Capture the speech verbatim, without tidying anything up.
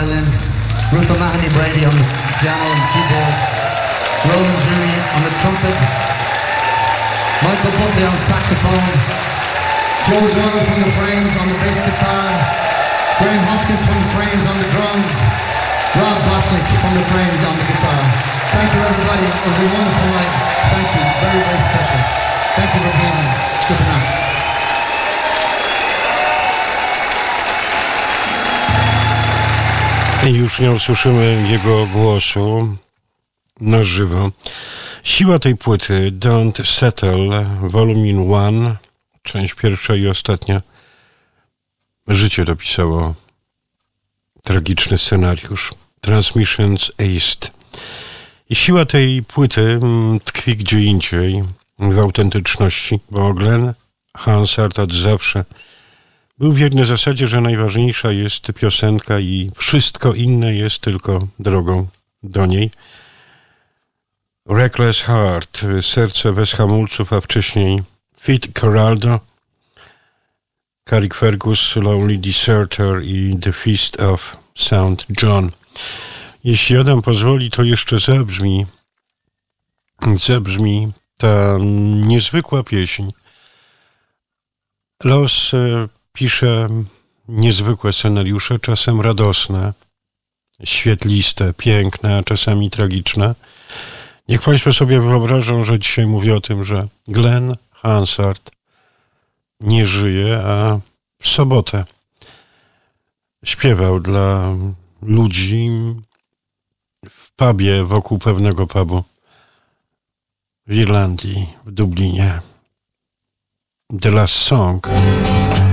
violin, Ruth O'Mahony Brady on the piano and keyboards, Roland Dewey on the trumpet, Michael Butte on saxophone, Joe Doyle from the Frames on the bass guitar, Graham Hopkins from the Frames on the drums, Rob Botnick from the Frames on the guitar. Thank you everybody, it was a wonderful night. Thank you, very, very special. Thank you for being here. Good night. Już nie usłyszymy jego głosu na żywo. Siła tej płyty Don't Settle, Volume jeden, część pierwsza i ostatnia. Życie dopisało tragiczny scenariusz. Transmissions East. I siła tej płyty tkwi gdzie indziej, w autentyczności, bo Glenn Hansard od zawsze był wierny zasadzie, że najważniejsza jest piosenka i wszystko inne jest tylko drogą do niej. Reckless Heart, serce bez hamulców, a wcześniej Fitzcarraldo, Carrick Fergus, Lonely Deserter i The Feast of Saint John. Jeśli Adam pozwoli, to jeszcze zabrzmi, zabrzmi ta niezwykła pieśń. Los pisze niezwykłe scenariusze, czasem radosne, świetliste, piękne, a czasami tragiczne. Niech Państwo sobie wyobrażą, że dzisiaj mówię o tym, że Glenn Hansard nie żyje, a w sobotę śpiewał dla ludzi w pubie wokół pewnego pubu w Irlandii, w Dublinie. The Last Song.